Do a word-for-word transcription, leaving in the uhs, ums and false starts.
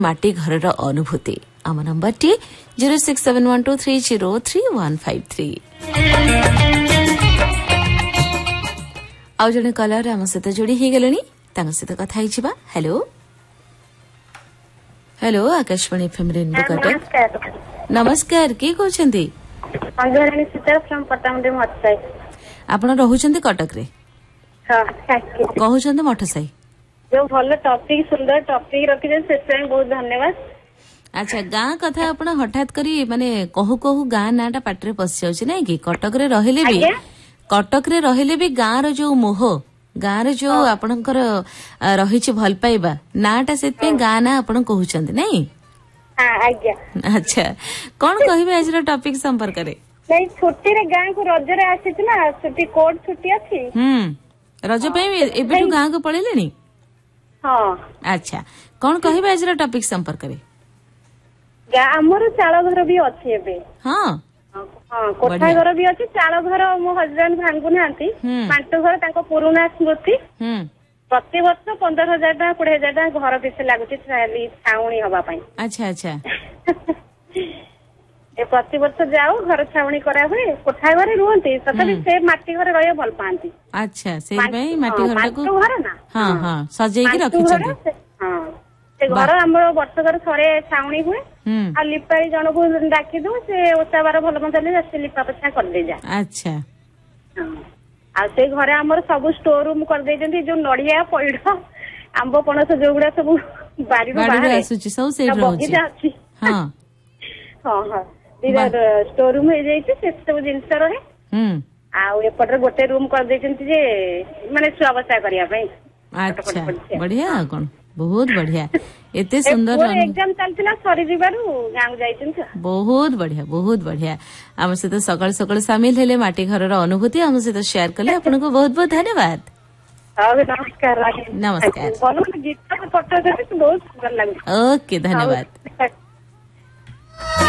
माटी घर अनुभूति आम number T zero six seven one two three zero three one five three. आउ जने कलर आम सहित जोड़ी हो गले सहित कथा hello hello Akashvani FM rainbow Cuttack नमस्कार किए कहते आपण रोचंती कटक रे कहते मठ साई जो भल टॉपिक सुंदर टॉपिक रखी से बहुत धन्यवाद। अच्छा गाँ कथा आपण हठात करी माने कहू कहू गाँ नाटा पाटरे पशि जाउछि नै कि कटक रे रहिले भी कटक रे रहिले भी गाँ रो जो मोह गाँ रे जो आपणकर रहिछि भल पाइबा नाटा सेत पे गाँ ना आपण कहउछन्ती नै। हां आज्ञा अच्छा कोन कहिबे आज रो टॉपिक संपर्क रे नै छुट्टी रे गाँ को रज रे आछि ना छुट्टी कोड छुट्टी अछि हम रज पे एबे गाँ को पळेलेनी। हां अच्छा कोन कहिबे आज रो टॉपिक संपर्क रे आमर चाल घर भी अच्छे एबे हाँ हाँ कोठा घर भी अच्छे चाल घर मो हजबैंड भांगु नांती मांटू घर तांको पुरुना स्मृति प्रति वर्ष पंद्रह हजार टाका कोड़े हजार टाका घर पिछे लगुच छाउणी हवा पाई। अच्छा अच्छा ए प्रति वर्ष जाओ घर छाउणी करा हुए कोठा घरे रुहंती तथापि से माटी घरे रहियो भल पांती। अच्छा से भाई माटी घर को घर ना हां हां सजेई के रखि छथि। हां से घर हमर वर्षकर थरे छाउणी हुए आ लिपाई जन को डाकी दू से ओसा बार भल मंजले से लिपा पछा कर दे जा। अच्छा आ से घरे हमर सब स्टोर रूम कर दे जंती जो नडिया पइड आंब पणस जोगुडा सब बारी रो बाहर आसुची सब से रहउची। हां हां हां दिरा स्टोर रूम हे जाई से सब जिंस रहे हम आ एपटर गोटे रूम कर दे जंती जे माने सुअवसा करिया पई। अच्छा बढ़िया कोन बहुत बढ़िया एते सुंदर एग्जाम चलतिला सरी दिबारु गांव जाइछन। बहुत बढ़िया बहुत बढ़िया हम से तो सकाळ सकाळ शामिल हेले माटी घर रो अनुभूति हम से तो शेयर करले आपन को बहुत बहुत धन्यवाद। नमस्कार नमस्कार गीत फोटो बहुत सुंदर लागै। ओके धन्यवाद।